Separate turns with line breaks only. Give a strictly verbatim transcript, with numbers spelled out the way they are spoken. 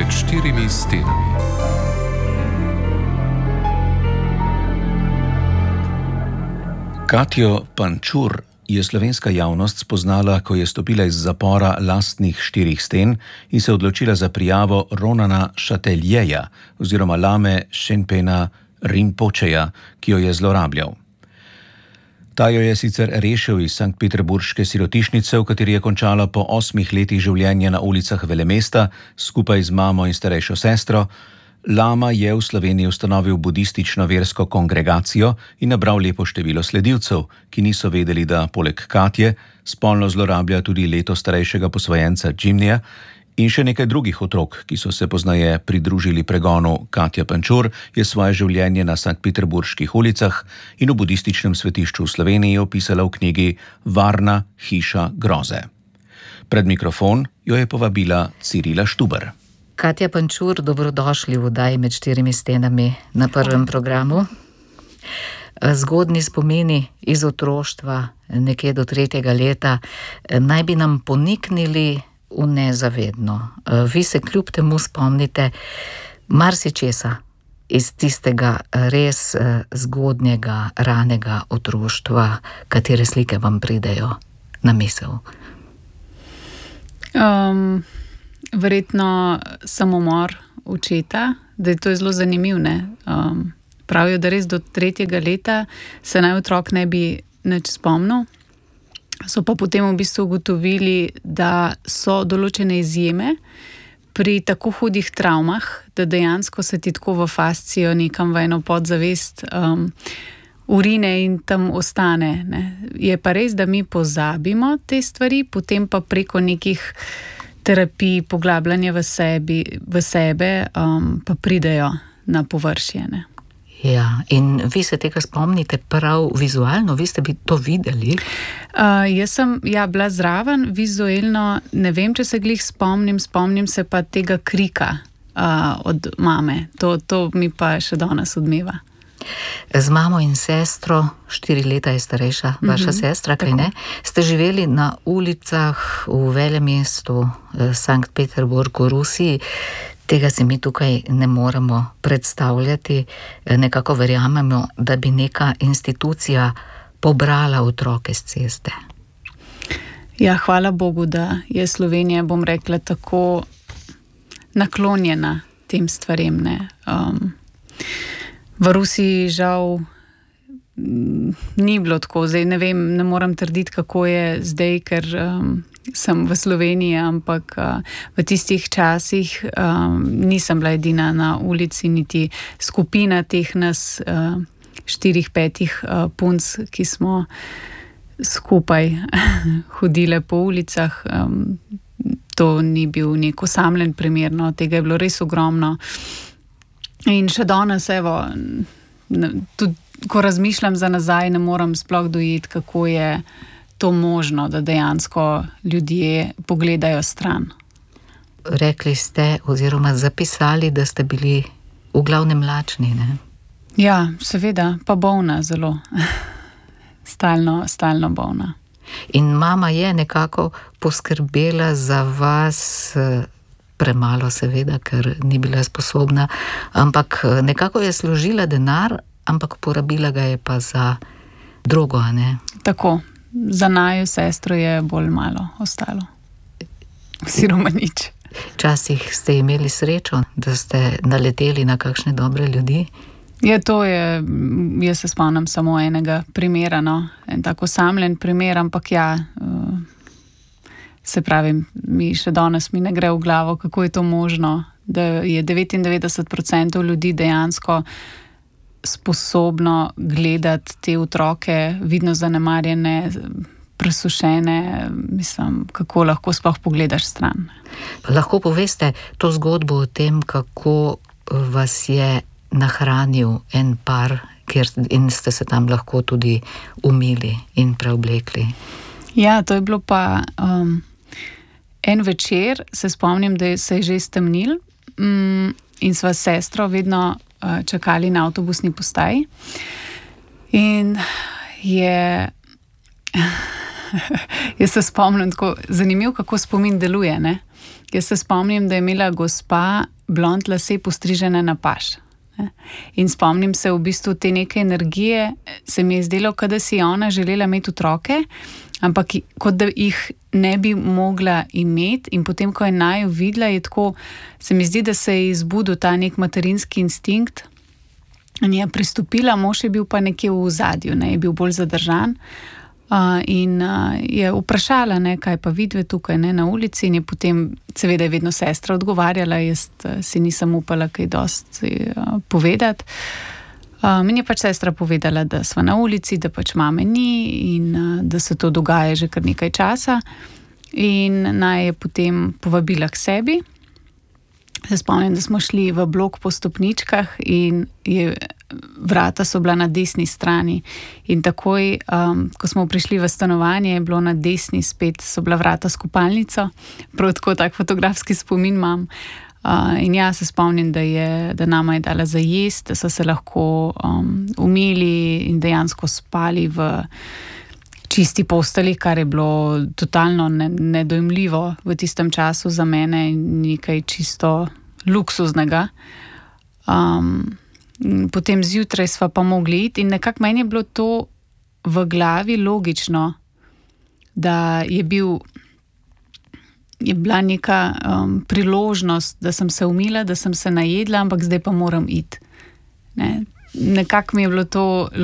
Med štirimi stenami.
Katjo Pančur je slovenska javnost spoznala, ko je stopila iz zapora lastnih štirih sten in se odločila za prijavo Ronana Chateljeja oziroma lame Shenpena Rinpocheja, ki jo je zlorabljal. Ta jo je sicer rešil iz sanktpeterburške sirotišnice, v kateri je končala po osmih letih življenja na ulicah velemesta skupaj z mamo in starejšo sestro. Lama je v Sloveniji ustanovil budistično versko kongregacijo in nabral lepo število sledilcev, ki niso vedeli, da poleg Katje spolno zlorablja tudi leto starejšega posvojenca Jimnija in še nekaj drugih otrok, ki so se poznaje pridružili pregonu. Katja Pančur je svoje življenje na sanktpeterburških ulicah in v budističnem svetišču v Sloveniji opisala v knjigi Varna hiša groze. Pred mikrofon jo je povabila Cirila Štuber.
Katja Pančur, dobrodošli v oddaji Med štirimi stenami na prvem programu. Zgodni spomini iz otroštva, nekje do tretjega leta, naj bi nam poniknili v nezavedno. Vi se kljub temu spomnite marsičesa iz tistega res zgodnjega, ranega otroštva, katere slike vam pridejo na misel?
Um... Verjetno samomor očeta, da je to zelo zanimiv, ne. Um, pravijo, da res do tretjega leta se naj otrok ne bi nič spomnil. So pa potem v bistvu ugotovili, da so določene izjeme pri tako hudih travmah, da dejansko se ti tako v fascijo nekam v eno podzavest um, urine in tam ostane, ne. Je pa res, da mi pozabimo te stvari, potem pa preko nekih terapij, poglabljanja v sebi, v sebe, um, pa pridejo na površje, ne.
Ja, in vi se tega spomnite prav vizualno, vi ste bi to videli?
Uh, jaz sem, ja, bila zraven, vizualno, ne vem, če se glih spomnim, spomnim se pa tega krika uh, od mame. To, to mi pa še danes odmeva.
Z mamo in sestro, štiri leta je starejša vaša mm-hmm, sestra, kaj tako. Ne? Ste živeli na ulicah v velemestu Sankt Peterburg v Rusiji. Tega si mi tukaj ne moremo predstavljati. Nekako verjamemo, da bi neka institucija pobrala otroke z ceste.
Ja, hvala Bogu, da je Slovenija, bom rekla, tako naklonjena tem stvarem, ne. Um, V Rusiji žal ni bilo tako, zdaj ne vem, ne moram trditi, kako je zdaj, ker um, sem v Sloveniji, ampak uh, v tistih časih um, nisem bila edina na ulici, niti skupina teh nas uh, štirih, petih uh, punc, ki smo skupaj hodile po ulicah. Um, to ni bil nek osamljen primer, no, tega je bilo res ogromno. In še danes, evo, tudi ko razmišljam za nazaj, ne moram sploh dojeti, kako je to možno, da dejansko ljudje pogledajo stran.
Rekli ste oziroma zapisali, da ste bili v glavnem lačni, ne?
Ja, seveda, pa bolna zelo. Stalno, stalno bolna.
In mama je nekako poskrbela za vas, premalo seveda, ker ni bila sposobna, ampak nekako je složila denar, ampak porabila ga je pa za drogo, a ne?
Tako, za naju sestro je bolj malo ostalo. Oziroma nič.
Včasih ste imeli srečo, da ste naleteli na kakšne dobre ljudi?
Ja, to je, jaz se spomnim samo enega primera, no, en tako osamljen primer, ampak ja, uh, se pravi, mi še danes mi ne gre v glavo, kako je to možno, da je devetindevetdeset procentov ljudi dejansko sposobno gledati te otroke, vidno zanemarjene, presušene, mislim, kako lahko sploh pogledaš stran.
Lahko poveste to zgodbo o tem, kako vas je nahranil en par, kjer in ste se tam lahko tudi umili in preoblekli.
Ja, to je bilo pa um, en večer, se spomnim, da se je že stemnil um, in sva s sestro vedno uh, čakali na avtobusni postaji. In je jaz se spomnim tako zanimiv, kako spomin deluje, ne? Jaz se spomnim, da je imela gospa blond lase postrižene na paž. In spomnim se v bistvu te neke energije, se mi je zdelo, kot da si je ona želela imeti otroke, ampak kot da jih ne bi mogla imeti, in potem, ko je naju videla, je tako, se mi zdi, da se je izbudil ta nek materinski instinkt in je pristopila, mož je bil pa nekje v ozadju, ne, je bil bolj zadržan. Uh, in uh, je vprašala, ne, kaj pa vidve tukaj, ne, na ulici, in je potem, seveda je vedno sestra odgovarjala, jaz uh, si nisem upala kaj dosti uh, povedati. Uh, meni je pač sestra povedala, da sva na ulici, da pač mame ni in uh, da se to dogaja že kar nekaj časa, in naj je potem povabila k sebi. Se spomnim, da smo šli v blok po stopničkah in je, vrata so bila na desni strani, in takoj, um, ko smo prišli v stanovanje, je bilo na desni spet, so bila vrata s kopalnico, prav tako tak fotografski spomin imam. Uh, in ja, se spomnim, da, je, da nama je dala za jest, da so se lahko um, umili in dejansko spali v čisti posteli, kar je bilo totalno ne, nedojemljivo v tistem času za mene in nekaj čisto luksuznega. Um, potem zjutraj sva pa mogli iti in nekako meni je bilo to v glavi logično, da je bil je bila neka um, priložnost, da sem se umila, da sem se najedla, ampak zdaj pa moram iti. Ne? Nekako mi je bilo to